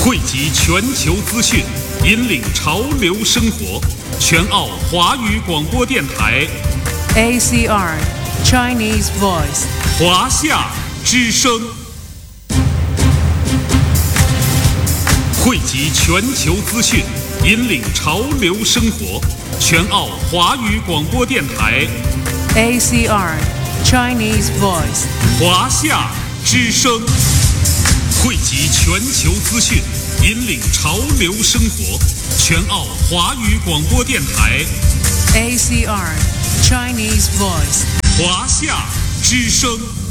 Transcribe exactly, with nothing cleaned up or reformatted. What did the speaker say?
汇集全球资讯，引领潮流生活。全澳华语广播电台 A C R Chinese Voice 华夏之声，汇集全球资讯，引领潮流生活。全澳华语广播电台 A C R Chinese Voice 华夏之声，汇集全球资讯，引领潮流生活。全澳华语广播电台 A C R Chinese Voice 华夏之声。